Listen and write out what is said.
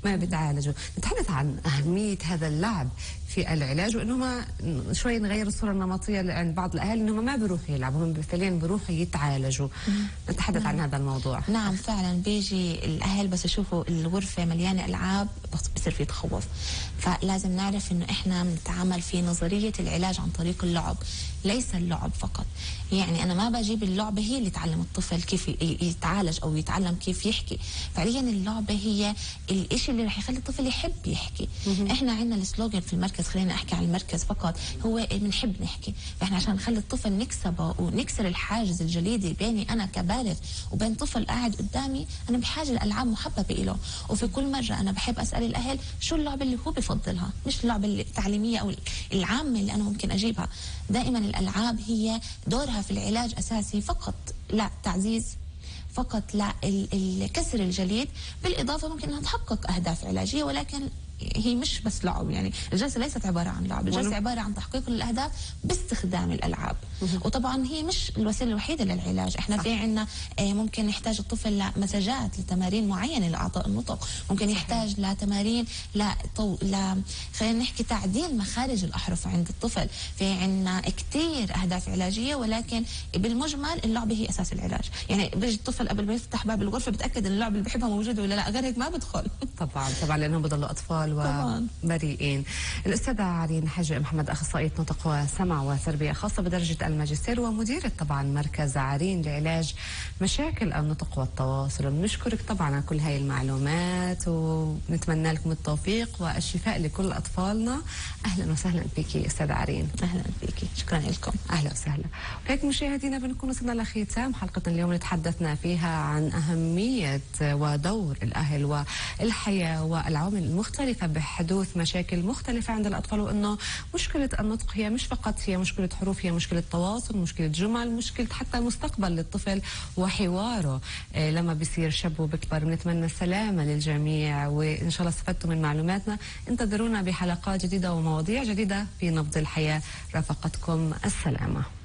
ما بتعالجوا. نتحدث عن أهمية هذا اللعب في العلاج، وانهم شوي نغير الصوره النمطيه عند بعض الاهالي انهم ما بيروحوا يلعبوا، هم فعليا بيروحوا يتعالجوا. نتحدث عن هذا الموضوع. نعم فعلا، بيجي الاهل بس يشوفوا الغرفه مليانه العاب بصير في تخوف. فلازم نعرف انه احنا بنتعامل في نظريه العلاج عن طريق اللعب، ليس اللعب فقط. يعني انا ما بجيب اللعبه هي اللي تعلم الطفل كيف يتعالج او يتعلم كيف يحكي. فعليا اللعبه هي الشيء اللي رح يخلي الطفل يحب يحكي. احنا عندنا السلوغان في المركز، خلينا احكي عن المركز فقط، هو بنحب نحكي. فاحنا عشان نخلي الطفل نكسبه ونكسر الحاجز الجليدي بيني انا كبالغ وبين طفل قاعد قدامي، انا بحاجه لالعاب محببه له. وفي كل مره انا بحب اسال الاهل شو اللعبه اللي هو بفضلها، مش اللعبه التعليميه او العامه اللي انا ممكن اجيبها. دائما الالعاب هي دورها في العلاج اساسي فقط لا تعزيز، فقط لا كسر الجليد، بالاضافه ممكن انها تحقق اهداف علاجيه، ولكن هي مش بس لعب. يعني الجلسه ليست عباره عن لعب، الجلسه عباره عن تحقيق الاهداف باستخدام الالعاب. وطبعا هي مش الوسيله الوحيده للعلاج، احنا في عندنا ممكن يحتاج الطفل لمساجات لتمارين معينه لاعطاء النطق، ممكن يحتاج لتمارين خلينا نحكي تعديل مخارج الاحرف عند الطفل. في عندنا كثير اهداف علاجيه، ولكن بالمجمل اللعبه هي اساس العلاج. يعني بيجي الطفل قبل ما يفتح باب الغرفه بتاكد ان اللعبه اللي بحبها موجوده ولا لا، غير هيك ما بدخل. طبعا لانهم بضلوا اطفال وبريئين. الأستاذة عرين حج محمد، أخصائية نطق وسمع وتربية خاصة بدرجة الماجستير، ومديرة طبعا مركز عرين لعلاج مشاكل النطق والتواصل. بنشكرك طبعا على كل هاي المعلومات، ونتمنى لكم التوفيق والشفاء لكل أطفالنا. أهلا وسهلا فيكي أستاذة عرين. أهلا فيكي، شكرا لكم. أهلا وسهلا. وهيك مشاهدينا بنكون وصلنا لختام حلقتنا اليوم، اللي تحدثنا فيها عن أهمية ودور الأهل والحياة والعوامل المختلفة بحدوث مشاكل مختلفة عند الأطفال، وأنه مشكلة النطق هي مش فقط هي مشكلة حروف، هي مشكلة تواصل، مشكلة جمل، مشكلة حتى مستقبل للطفل وحواره لما بيصير شاب وبكبر. بنتمنى السلامة للجميع، وإن شاء الله استفدتوا من معلوماتنا. انتظرونا بحلقات جديدة ومواضيع جديدة في نبض الحياة. رافقتكم السلامة.